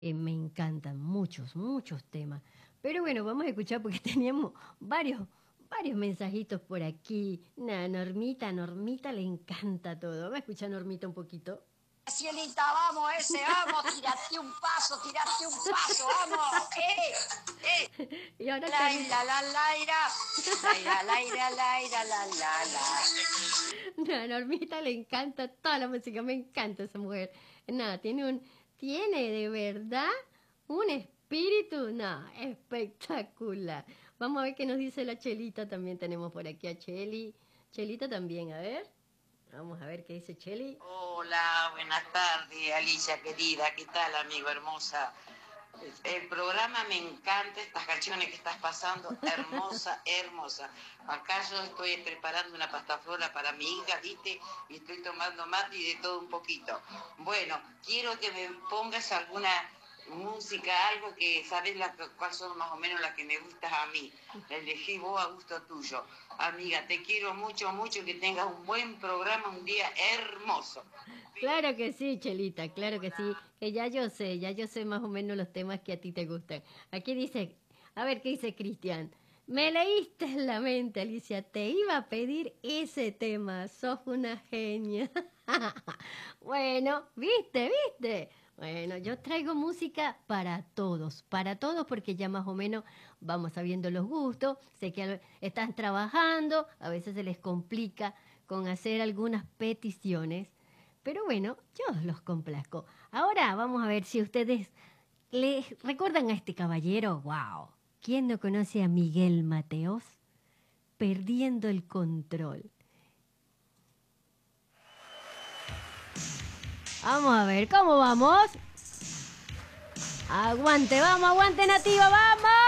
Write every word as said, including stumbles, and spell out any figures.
Eh, me encantan muchos, muchos temas. Pero bueno, vamos a escuchar porque teníamos varios, varios mensajitos por aquí. Nah, Normita, Normita le encanta todo. Vamos a escuchar a Normita un poquito. Cielita, vamos, ese, vamos, tírate un paso, tírate un paso, vamos, eh, eh. Y ahora Laira, la, laira, laira, laira, laira, la, la, la. No, a Normita le encanta toda la música, me encanta esa mujer. Nada, tiene un, tiene de verdad un espíritu, no, espectacular. Vamos a ver qué nos dice la Chelita, también tenemos por aquí a Cheli. Chelita también, a ver. Vamos a ver qué dice Cheli. Hola, buenas tardes, Alicia querida, ¿qué tal, amigo hermosa? El programa me encanta, estas canciones que estás pasando, hermosa, hermosa. Acá yo estoy preparando una pastaflora para mi hija, ¿viste? Y estoy tomando mate y de todo un poquito. Bueno, quiero que me pongas alguna música, algo que sabes la, cuáles son más o menos las que me gustan a mí. La elegí vos a gusto tuyo. Amiga, te quiero mucho, mucho, que tengas un buen programa, un día hermoso. Claro que sí, Chelita, claro que sí, que ya yo sé, ya yo sé más o menos los temas que a ti te gustan. Aquí dice, a ver qué dice Cristian. Me leíste en la mente, Alicia, te iba a pedir ese tema, sos una genia. Bueno, viste, viste. Bueno, yo traigo música para todos, para todos porque ya más o menos vamos sabiendo los gustos, sé que al- están trabajando, a veces se les complica con hacer algunas peticiones. Pero bueno, yo los complazco. Ahora vamos a ver si ustedes les recuerdan a este caballero. ¡Wow! ¿Quién no conoce a Miguel Mateos? Perdiendo el control. Vamos a ver, ¿cómo vamos? Aguante, vamos, aguante nativa, vamos.